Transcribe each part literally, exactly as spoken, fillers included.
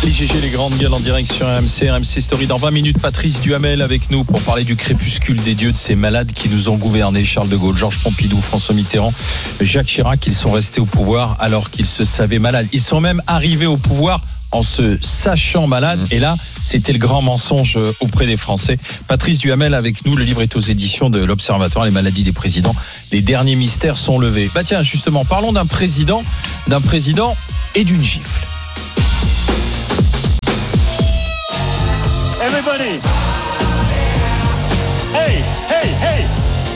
Les G G, les grandes gueules en direct sur R M C, R M C Story. Dans vingt minutes, Patrice Duhamel avec nous pour parler du crépuscule des dieux, de ces malades qui nous ont gouvernés. Charles de Gaulle, Georges Pompidou, François Mitterrand, Jacques Chirac, ils sont restés au pouvoir alors qu'ils se savaient malades. Ils sont même arrivés au pouvoir en se sachant malades. Et là, c'était le grand mensonge auprès des Français. Patrice Duhamel avec nous. Le livre est aux éditions de l'Observatoire, Les maladies des présidents. Les derniers mystères sont levés. Bah tiens, justement, parlons d'un président, d'un président et d'une gifle. Everybody. Hey, hey, hey.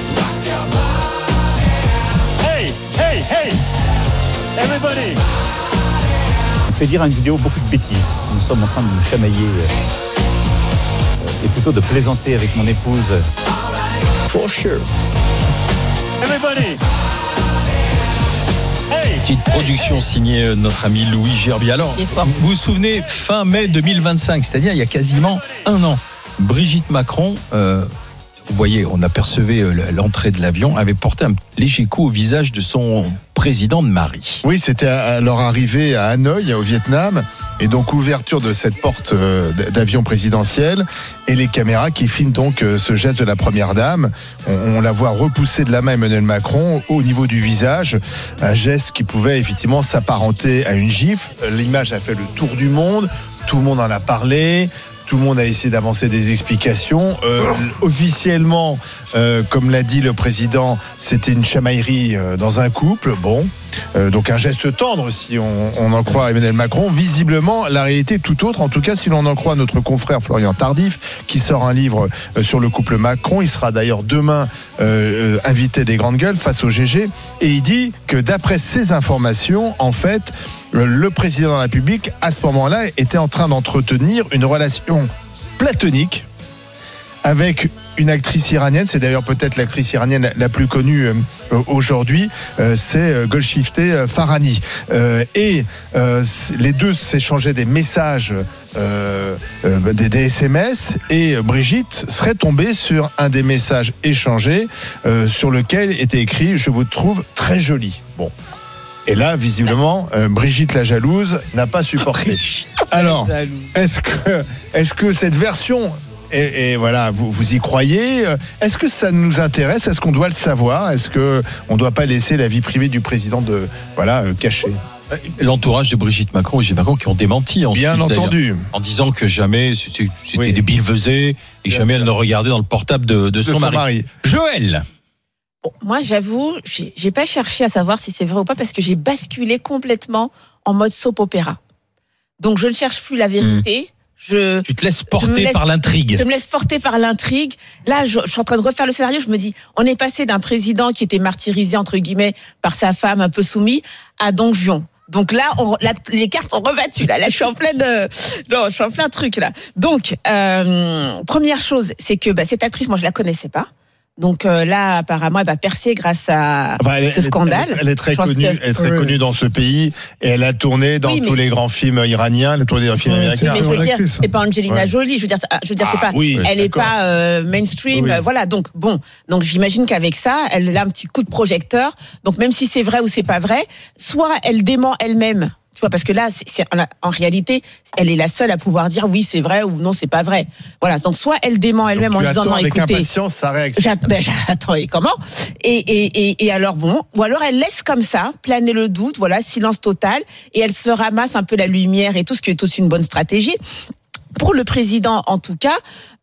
Hey, hey, hey. Everybody. On fait dire à une vidéo beaucoup de bêtises. Nous sommes en train de nous chamailler euh, et plutôt de plaisanter avec mon épouse. For sure. Everybody. Petite production signée notre ami Louis Gerbier. Alors, vous vous souvenez, fin mai deux mille vingt-cinq, c'est-à-dire il y a quasiment un an, Brigitte Macron, euh, vous voyez, on apercevait l'entrée de l'avion, avait porté un léger coup au visage de son président de mari. Oui, c'était à leur arrivée à Hanoï, au Vietnam. Et donc, ouverture de cette porte d'avion présidentiel et les caméras qui filment donc ce geste de la première dame. On, on la voit repousser de la main Emmanuel Macron au niveau du visage. Un geste qui pouvait effectivement s'apparenter à une gifle. L'image a fait le tour du monde. Tout le monde en a parlé. Tout le monde a essayé d'avancer des explications. Euh, officiellement, euh, comme l'a dit le président, c'était une chamaillerie euh, dans un couple. Bon, euh, donc un geste tendre si on, on en croit Emmanuel Macron. Visiblement, la réalité est tout autre. En tout cas, si l'on en croit notre confrère Florian Tardif, qui sort un livre euh, sur le couple Macron. Il sera d'ailleurs demain euh, invité des grandes gueules face au G G. Et il dit que d'après ces informations, en fait, le président de la République, à ce moment-là, était en train d'entretenir une relation platonique avec une actrice iranienne. C'est d'ailleurs peut-être l'actrice iranienne la plus connue euh, aujourd'hui. Euh, c'est euh, Golshifteh Farahani. Euh, et euh, les deux s'échangeaient des messages, euh, euh, des, des S M S. Et Brigitte serait tombée sur un des messages échangés euh, sur lequel était écrit « Je vous trouve très jolie ». Bon. Et là, visiblement, euh, Brigitte la jalouse n'a pas supporté. Alors, est-ce que, est-ce que cette version, et, et voilà, vous, vous y croyez ? Est-ce que ça nous intéresse ? Est-ce qu'on doit le savoir ? Est-ce qu'on ne doit pas laisser la vie privée du président de, voilà, euh, cachée ? L'entourage de Brigitte Macron et Gilles Macron qui ont démenti ensuite, bien entendu, en disant que jamais c'était, c'était oui. des billevesées et que jamais elle ne regardait dans le portable de, de, de son, son mari. mari. Joël. Bon, moi, j'avoue, j'ai, j'ai pas cherché à savoir si c'est vrai ou pas parce que j'ai basculé complètement en mode soap opéra. Donc, je ne cherche plus la vérité. Mmh. Je, tu te laisses porter laisse, par l'intrigue. Je me laisse porter par l'intrigue. Là, je, je suis en train de refaire le scénario. Je me dis, on est passé d'un président qui était martyrisé, entre guillemets, par sa femme un peu soumise, à Don Juan. Donc là, on, la, les cartes sont rebattues. Là, là, je suis en plein de, non, je suis en plein truc là. Donc, euh, première chose, c'est que bah, cette actrice, moi, je la connaissais pas. Donc euh, là, apparemment, elle va percer grâce à enfin, elle, ce scandale. Elle, elle est très connue, elle est très connue dans ce pays et elle a tourné dans oui, tous les grands films iraniens. Elle a tourné dans les films oui, américains. Mais je veux dire, c'est pas Angelina ouais. Jolie. Je veux dire, je veux dire, ah, c'est pas. Oui, elle est pas euh, mainstream. Oui. Voilà. Donc bon, donc j'imagine qu'avec ça, elle a un petit coup de projecteur. Donc même si c'est vrai ou c'est pas vrai, soit elle dément elle-même. Tu vois, parce que là, c'est, c'est, en réalité, elle est la seule à pouvoir dire oui, c'est vrai ou non, c'est pas vrai. Voilà. Donc, soit elle dément elle-même en disant non, avec écoutez. Impatience, sa réaction. J'attends, ben, j'attends, et comment? Et, et, et, et alors, bon. Ou alors, elle laisse comme ça, planer le doute, voilà, silence total, et elle se ramasse un peu la lumière et tout, ce qui est aussi une bonne stratégie. Pour le président, en tout cas,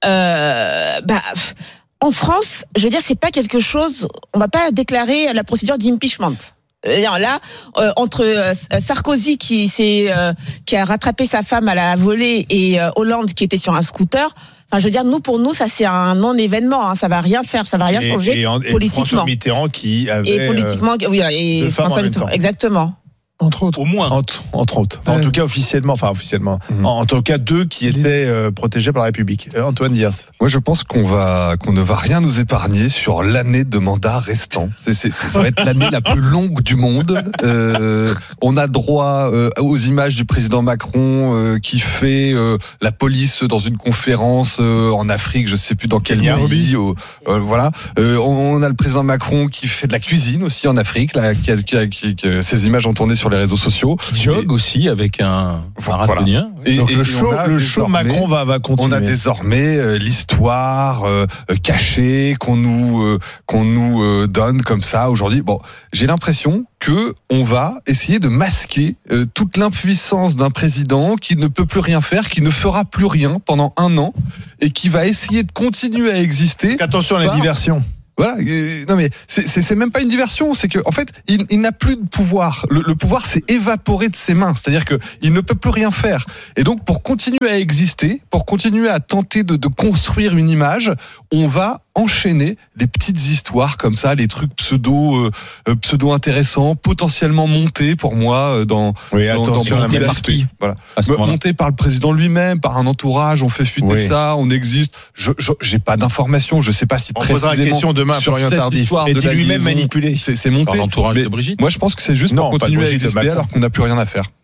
euh, bah, en France, je veux dire, c'est pas quelque chose, on va pas déclarer la procédure d'impeachment. Là, euh, entre euh, Sarkozy qui s'est, euh, qui a rattrapé sa femme à la volée et euh, Hollande qui était sur un scooter. Enfin, je veux dire, nous pour nous, ça c'est un non-événement. Hein, ça va rien faire, ça va rien et, changer et en, politiquement. Et François Mitterrand qui avait et politiquement, euh, oui, et François Mitterrand, exactement. Entre autres. Au moins. Entre, entre autres. Enfin, euh... En tout cas, officiellement. Enfin, officiellement. Mmh. En, en tout cas, deux qui étaient euh, protégés par la République. Euh, Antoine Dias. Moi, je pense qu'on va, qu'on ne va rien nous épargner sur l'année de mandat restant. C'est, c'est, c'est, ça va être l'année la plus longue du monde. Euh, on a droit euh, aux images du président Macron euh, qui fait euh, la police dans une conférence euh, en Afrique, je sais plus dans quel pays. Euh, euh, voilà. Euh, on a le président Macron qui fait de la cuisine aussi en Afrique, là, qui a, qui a, qui, qui, ces images ont tourné sur sur les réseaux sociaux. Jog aussi avec un marathonien. Et, Donc et le show, le show Macron va, va continuer. On a désormais euh, l'histoire euh, cachée qu'on nous euh, qu'on nous euh, donne comme ça aujourd'hui. Bon, j'ai l'impression que on va essayer de masquer euh, toute l'impuissance d'un président qui ne peut plus rien faire, qui ne fera plus rien pendant un an et qui va essayer de continuer à exister. Attention à la par- diversion. Voilà, euh, non mais c'est, c'est, c'est même pas une diversion, c'est que en fait il, il n'a plus de pouvoir. Le, le pouvoir s'est évaporé de ses mains, c'est-à-dire que il ne peut plus rien faire. Et donc pour continuer à exister, pour continuer à tenter de, de construire une image, on va enchaîner les petites histoires comme ça, les trucs pseudo euh, pseudo intéressants, potentiellement montés pour moi euh, dans Oui, dans, attention dans à la beaucoup par d'aspects. qui Voilà. à ce moment-là. Monté par le président lui-même, par un entourage, on fait fuiter Oui. ça, on existe. Je, je j'ai pas d'informations, je sais pas si On posera la précisément question demain à sur Florian cette Tardif. histoire de Est-il la lui-même liaison, manipulé C'est, c'est monté. Par l'entourage Mais de Brigitte. moi, je pense que c'est juste Non, pour pas de continuer à Brigitte, de exister Macron. alors qu'on n'a plus rien à faire.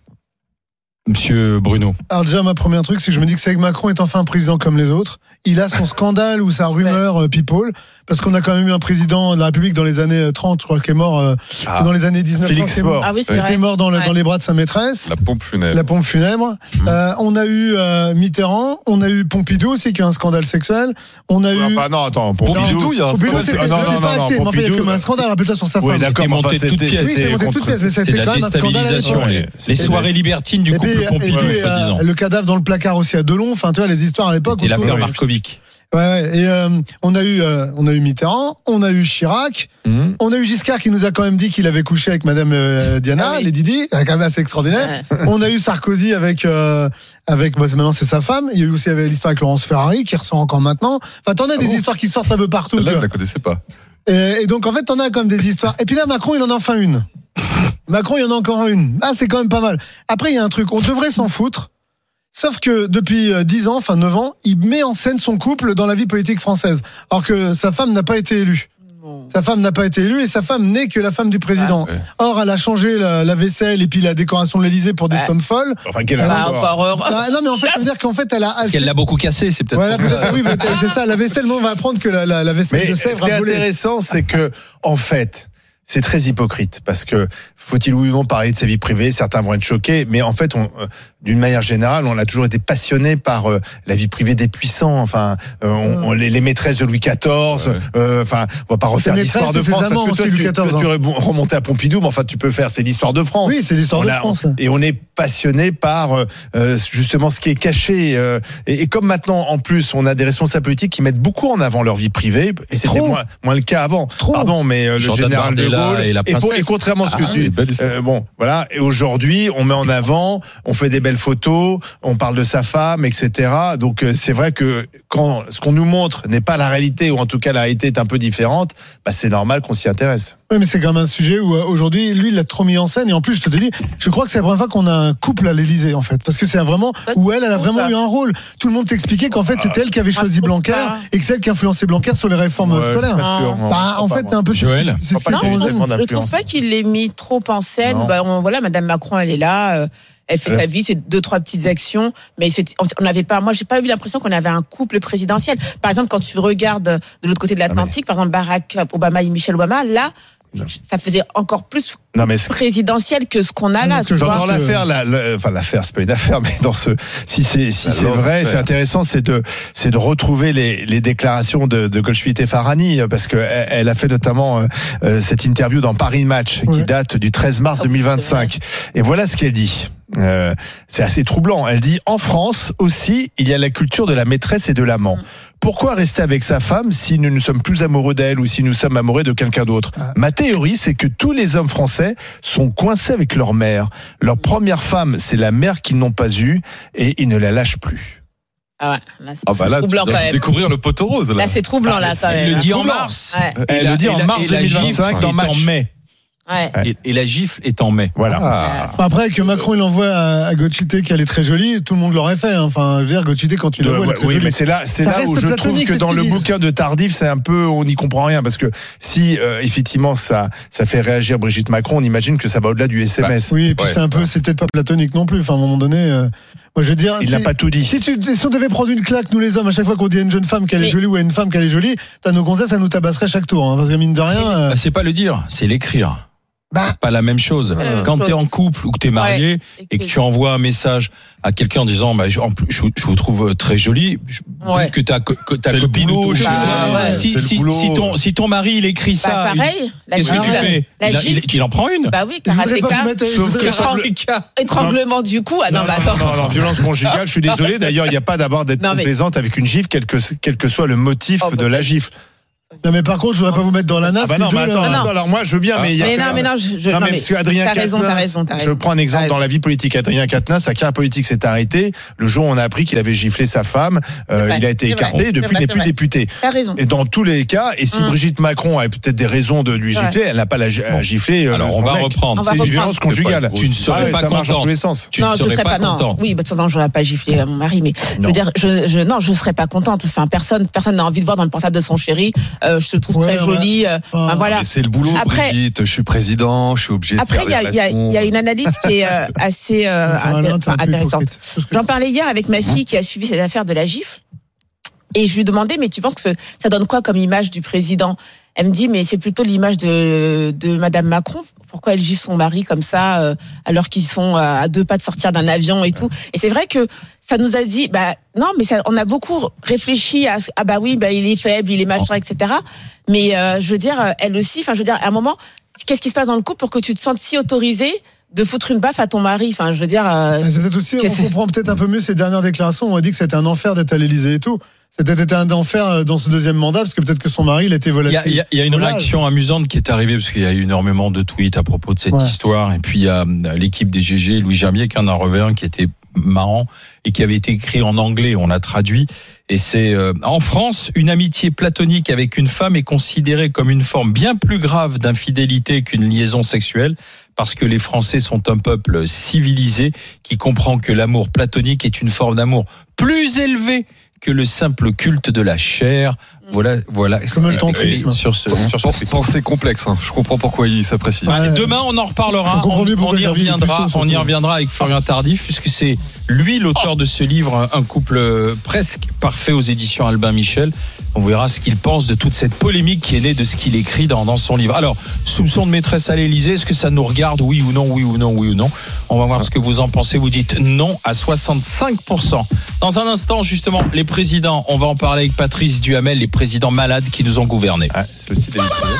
Monsieur Bruno. Alors déjà, ma première truc, c'est que je me dis que c'est que Macron est enfin un président comme les autres. Il a son scandale ou sa rumeur euh, people, parce qu'on a quand même eu un président de la République dans les années trente, je crois, qui est mort euh, Ah. dans les années dix-neuf. Félix qui est mort. Faure. Ah oui, c'est Il vrai. était mort dans, le- Ouais. dans les bras de sa maîtresse. La pompe funèbre. La pompe funèbre. Mmh. Euh, on a eu euh, Mitterrand, on a eu Pompidou aussi qui a un scandale sexuel. On a eu. Enfin, non, attends. Pompidou, il y a un Pompidou, scandale c'est Ah, c'est non, c'est non, pas non, acté, mais enfin, il y a Pompidou, comme un scandale, rappelle-toi sur sa Oui, femme. d'accord, mais monté enfin, de toutes c'était- pièces. Oui, c'était monté de toutes pièces, mais C'est c'était la quand même un scandale. déstabilisation. avec- Les, Ouais. les soirées libertines du Et puis, couple et Pompidou, puis, euh, soi-disant. le cadavre dans le placard aussi à Delon. Enfin, tu vois, les histoires à l'époque. Et où- l'affaire Ouais. Markovic. Ouais, ouais. Et euh, on a eu, euh, on a eu Mitterrand, on a eu Chirac, Mmh. on a eu Giscard qui nous a quand même dit qu'il avait couché avec Madame euh, Diana, Ah oui. les Didi, quand même assez extraordinaire. Ouais. On a eu Sarkozy avec, euh, avec, bah, c'est- maintenant c'est sa femme. Il y a eu aussi avec l'histoire avec Laurence Ferrari qui ressort encore maintenant. Enfin, t'en as des bon histoires qui sortent un peu partout. Là, tu je vois. la connaissais pas. Et, et donc en fait, t'en as comme des histoires. Et puis là, Macron, il en a enfin une. Macron, il en a encore une. Ah, c'est quand même pas mal. Après, il y a un truc, on devrait s'en foutre. Sauf que depuis dix ans, enfin neuf ans, il met en scène son couple dans la vie politique française. Alors que sa femme n'a pas été élue. Bon. Sa femme n'a pas été élue et sa femme n'est que la femme du président. Ah, ouais. Or, elle a changé la, la vaisselle et puis la décoration de l'Élysée pour des Ouais. sommes folles. Enfin, quel Bah, rapport encore heureux. Ah, non, mais en fait, ça veut dire qu'en fait, elle a Parce assez... qu'elle l'a beaucoup cassé, c'est peut-être. Voilà, pour ça. peut-être, oui, mais c'est ça. La vaisselle, on va apprendre que la, la, la vaisselle Mais de ce Sèvres qui est a volé. intéressant, c'est que, en fait, c'est très hypocrite parce que faut-il ou non parler de sa vie privée, certains vont être choqués, mais en fait, on, euh, d'une manière générale, on a toujours été passionné par euh, la vie privée des puissants. Enfin, euh, on, on- les, les maîtresses de Louis quatorze. Ouais. euh, Enfin, on va pas refaire maîtresses l'histoire de et ses France amants parce que toi, aussi, Louis tu, quatorze, toi, tu remontais à Pompidou, mais enfin, tu peux faire c'est l'histoire de France. Oui, c'est l'histoire On de a- France. Et on est passionné par euh, euh, justement ce qui est caché. euh, et, et comme maintenant, en plus, on a des responsables politiques qui mettent beaucoup en avant leur vie privée, et c'était Trop. moins, moins le cas avant. Trop. Pardon, mais euh, le Jordan général de Bardella Gaulle et la et, pour- et princesse. contrairement à ce que Ah, tu, oui, belle histoire. euh, bon, voilà. Et aujourd'hui, on met en avant, on fait des belles photos, on parle de sa femme, et cetera. Donc euh, c'est vrai que quand ce qu'on nous montre n'est pas la réalité, ou en tout cas la réalité est un peu différente, bah, c'est normal qu'on s'y intéresse. Oui, mais c'est quand même un sujet où euh, aujourd'hui, lui, il l'a trop mis en scène. Et en plus, je te dis, je crois que c'est la première fois qu'on a un couple à l'Élysée, en fait. Parce que c'est vraiment où elle, elle a vraiment eu un rôle. Tout le monde t'expliquait qu'en fait, c'était elle qui avait choisi Ah, Blanquer pas. et que c'est elle qui a influencé Blanquer sur les réformes Ouais, scolaires. pas sûr, Non. non. Bah, en Pas fait, moi. t'es un peu Joël. c'est ce Pas qui du est tout. en- Tellement Je trouve d'influence. pas qu'il l'ait mis trop en scène. Non. Bah, on, voilà, Madame Macron, elle est là. euh, Elle fait Elle- sa vie, c'est deux trois petites actions, mais c'est- on n'avait pas. Moi, j'ai pas eu l'impression qu'on avait un couple présidentiel. Par exemple, quand tu regardes de l'autre côté de l'Atlantique, par exemple Barack Obama et Michelle Obama, là, Non. ça faisait encore plus Non, mais ce présidentiel que ce qu'on a là. Parce que tu je vois. Dans pense que- l'affaire, la, le- enfin l'affaire, c'est pas une affaire, mais dans ce, si c'est si La c'est love vrai, affair. c'est intéressant, c'est de c'est de retrouver les, les déclarations de, de Goldschmidt et Farhani, parce que elle, elle a fait notamment euh, euh, cette interview dans Paris Match qui Ouais. date du treize mars Oh, deux mille vingt-cinq. Et voilà ce qu'elle dit. Euh, c'est assez troublant. Elle dit: en France aussi, il y a la culture de la maîtresse et de l'amant. Pourquoi rester avec sa femme si nous ne sommes plus amoureux d'elle ou si nous sommes amoureux de quelqu'un d'autre? Ah. Ma théorie, c'est que tous les hommes français sont coincés avec leur mère. Leur première femme, c'est la mère qu'ils n'ont pas eue et ils ne la lâchent plus. Ah ouais, là, c'est Ah bah là, tu troublant vas quand même. découvrir le poteau rose. Là. Là, c'est troublant là quand Elle même. le dit en troublant. mars. Ouais. Elle Et la- le dit et en la- mars et la deux mille vingt-cinq gifle dans est Match. en mai. Ouais. Et, et la gifle est en mai. Voilà. Ah. Enfin, après, que Macron il envoie à, à Gochité qu'elle est très jolie, tout le monde l'aurait fait. hein. Enfin, je veux dire, Gochité, quand tu la Euh, vois, elle ouais, est très oui, jolie. mais c'est là, c'est Ça là reste où je trouve platonique, que c'est dans ce le qu'ils disent. bouquin de Tardif, c'est un peu, on n'y comprend rien parce que si euh, effectivement ça, ça fait réagir Brigitte Macron, on imagine que ça va au-delà du S M S. Oui, et puis Ouais, c'est un peu, c'est peut-être pas platonique non plus. Enfin, à un moment donné, euh, moi je veux dire. Il si- n'a pas tout dit. Si, tu, si on devait prendre une claque, nous les hommes, à chaque fois qu'on dit à une jeune femme qu'elle est Mais- jolie ou à une femme qu'elle est jolie, t'as nos gonzesses, ça nous tabasserait chaque tour. Hein, parce que mine de rien. euh, Ah, c'est pas le dire, c'est l'écrire. Bah, C'est pas la même chose. Ouais. Quand t'es en couple ou que t'es marié Ouais. et que tu envoies un message à quelqu'un en disant bah, je, en plus, je, je vous trouve très jolie, je, Ouais. que ta que ta C'est le copine boulot, ou ton- chez toi. Ouais. si, C'est le si, boulot. si ton si ton mari il écrit ça, Bah, pareil, la qu'est-ce que tu gifle. fais La il, a- gifle. il- il en prend une. Bah oui, je voudrais pas vous karatéka, mettre. je Sauf voudrais que pas- ça- Karatéka. étranglement du cou. Ah non, bah attends. Non, non, violence conjugale, je suis désolé. D'ailleurs, il n'y a pas d'abord d'être Non, mais- complaisante avec une gifle, quel que, quel que soit le motif Oh, bah, de la gifle. Non, mais par contre, je voudrais pas vous mettre dans la nasse. Ah bah les non, deux, mais là. attends, Non, non. attends, alors moi je veux bien, mais il y a Mais quand non, même- mais non, je, je- Non, non, mais mais parce que Adrien t'as raison, Quatennens, t'as raison, t'as je raison. prends un exemple T'as dans la vie politique. Adrien Quatennens, sa carrière politique s'est arrêtée le jour où on a appris qu'il avait giflé sa femme. Euh, C'est vrai, il a été c'est vrai, écarté, c'est depuis vrai, il n'est c'est plus vrai. député. T'as raison. Et dans tous les cas, et si Hum. Brigitte Macron avait peut-être des raisons de lui Ouais. gifler, elle n'a pas la gi- à gifler. euh, Alors son on va mec. reprendre. On va C'est une reprendre. violence conjugale. Tu ne serais Ah ouais, pas ça marche dans content. tous les sens. Tu non, ne je serais serais pas pas, non. content. Oui, bah, de toute façon, je n'aurais pas giflé à mon mari, mais je Non. veux dire, je, je, non, je serais pas contente. Enfin, personne, personne n'a envie de voir dans le portable de son chéri. Euh, je te trouve Ouais, très ouais. jolie. euh, Ah. enfin, voilà. Mais c'est le boulot, Après- Brigitte. Je suis président, je suis obligé de Après, faire il y a, les il y, a, il y a une analyse qui est euh, assez euh, Enfin, inté- Alain, t'es un enfin, peu intéressante. hypocrite. J'en parlais hier avec ma fille qui a suivi cette affaire de la gifle. Et je lui demandais, mais tu penses que ça donne quoi comme image du président? Elle me dit, mais c'est plutôt l'image de, de Madame Macron. Pourquoi elle gifle son mari comme ça, euh, alors qu'ils sont à deux pas de sortir d'un avion et tout. Et c'est vrai que ça nous a dit, bah non, mais ça, on a beaucoup réfléchi à, ce- ah bah oui, bah il est faible, il est machin, et cetera. Mais euh, je veux dire, elle aussi, enfin je veux dire, à un moment, qu'est-ce qui se passe dans le couple pour que tu te sentes si autorisé de foutre une baffe à ton mari? Enfin, je veux dire. euh, Mais c'est peut-être aussi, Qu'est-ce on que- comprend peut-être un peu mieux ces dernières déclarations. On a dit que c'était un enfer d'être à l'Élysée et tout. C'était peut-être un enfer dans ce deuxième mandat, parce que peut-être que son mari, il était Il y, a, volatile. il y a- il y a une Voilà. réaction amusante qui est arrivée parce qu'il y a eu énormément de tweets à propos de cette Ouais. histoire. Et puis il y a euh, l'équipe des G G, Louis Gerbier, qui en a relevé un qui était marrant et qui avait été écrit en anglais. On l'a traduit. Et c'est euh, en France, une amitié platonique avec une femme est considérée comme une forme bien plus grave d'infidélité qu'une liaison sexuelle. Parce que les Français sont un peuple civilisé qui comprend que l'amour platonique est une forme d'amour plus élevée que le simple culte de la chair. Voilà, voilà. Comme le Et- tantrisme. et Sur ce, sur ce Pour- Pensée complexe. hein. Je comprends pourquoi il s'apprécie. Ouais. Demain, on en reparlera. On comprend On, mieux on pourquoi y Gervier est reviendra. plus chaud, On y surtout. reviendra avec Florian Tardif, puisque c'est lui l'auteur de ce livre, un couple presque parfait aux éditions Albin Michel. On verra ce qu'il pense de toute cette polémique qui est née de ce qu'il écrit dans, dans son livre. Alors, soupçon de maîtresse à l'Élysée, est-ce que ça nous regarde, oui ou non, oui ou non, oui ou non? On va voir ce que vous en pensez. Vous dites non à soixante-cinq pour cent. Dans un instant, justement, les présidents, on va en parler avec Patrice Duhamel, les présidents malades qui nous ont gouvernés. Ah, c'est aussi des-